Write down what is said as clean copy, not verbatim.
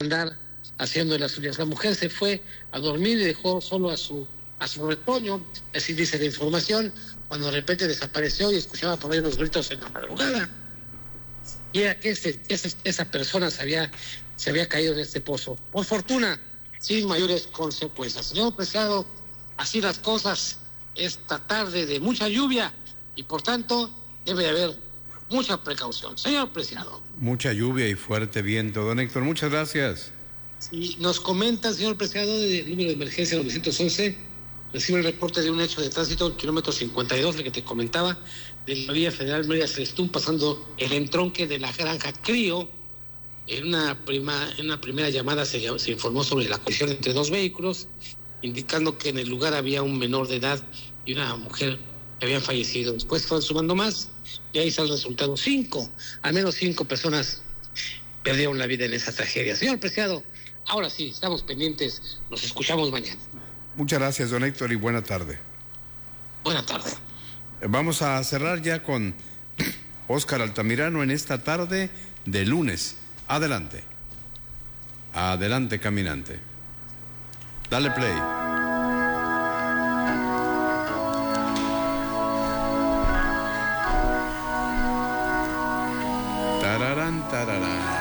andar haciendo las suyas. La mujer se fue a dormir y dejó solo a su retoño, así dice la información, cuando de repente desapareció y escuchaba por ahí unos gritos en la madrugada. Y era que esa persona se había caído en este pozo. Por fortuna, sin mayores consecuencias. Señor Preciado, así las cosas esta tarde de mucha lluvia y por tanto debe de haber mucha precaución. Señor Preciado. Mucha lluvia y fuerte viento. Don Héctor, muchas gracias. Y nos comenta, señor Preciado, del número de emergencia 911, recibe el reporte de un hecho de tránsito en kilómetro 52, el que te comentaba, de la vía federal Mérida-Celestún, pasando el entronque de la granja Crío. En una primera llamada se informó sobre la colisión entre dos vehículos, indicando que en el lugar había un menor de edad y una mujer que habían fallecido. Después fueron sumando más y ahí está el resultado. Al menos 5 personas perdieron la vida en esa tragedia. Señor Preciado, ahora sí, estamos pendientes, nos escuchamos mañana. Muchas gracias, don Héctor, y buena tarde. Buena tarde. Vamos a cerrar ya con Óscar Altamirano en esta tarde de lunes. Adelante. Adelante, caminante. Dale play. Tararán, tararán.